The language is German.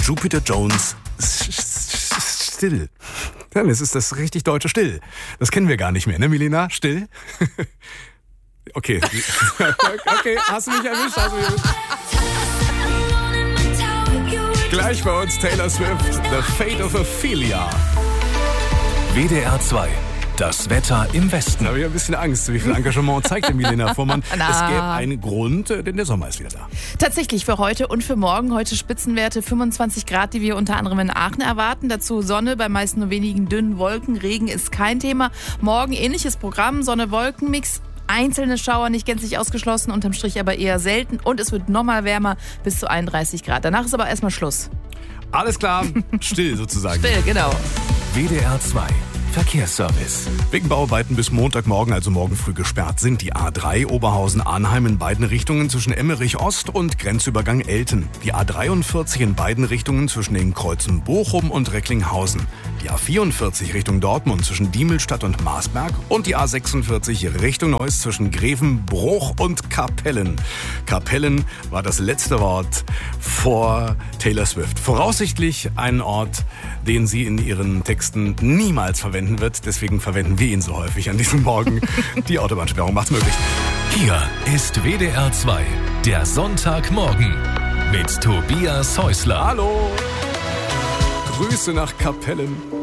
Jupiter Jones still. Ja, das ist das richtig deutsche Still. Das kennen wir gar nicht mehr, ne, Milena? Still? Okay. Okay, hast du mich erwischt? Gleich bei uns Taylor Swift, The Fate of Ophelia. WDR 2. Das Wetter im Westen. Da habe ich ein bisschen Angst. Wie viel Engagement zeigt der Milena Fuhrmann? Es gäbe einen Grund, denn der Sommer ist wieder da. Tatsächlich für heute und für morgen. Heute Spitzenwerte 25 Grad, die wir unter anderem in Aachen erwarten. Dazu Sonne, bei meist nur wenigen dünnen Wolken. Regen ist kein Thema. Morgen ähnliches Programm, Sonne-Wolken-Mix. Einzelne Schauer nicht gänzlich ausgeschlossen, unterm Strich aber eher selten. Und es wird nochmal wärmer, bis zu 31 Grad. Danach ist aber erstmal Schluss. Alles klar, still sozusagen. Still, genau. WDR 2. Verkehrsservice. Wegen Bauarbeiten bis Montagmorgen, also morgen früh gesperrt, sind die A3 Oberhausen-Arnheim in beiden Richtungen zwischen Emmerich Ost und Grenzübergang Elten. Die A43 in beiden Richtungen zwischen den Kreuzen Bochum und Recklinghausen. Die A44 Richtung Dortmund zwischen Diemelstadt und Marsberg. Und die A46 Richtung Neuss zwischen Grevenbruch und Kapellen. Kapellen war das letzte Wort vor Taylor Swift. Voraussichtlich ein Ort, den sie in ihren Texten niemals verwenden wird. Deswegen verwenden wir ihn so häufig an diesem Morgen. Die Autobahnsperrung macht's möglich. Hier ist WDR 2. Der Sonntagmorgen mit Tobias Häusler. Hallo. Grüße nach Kapellen.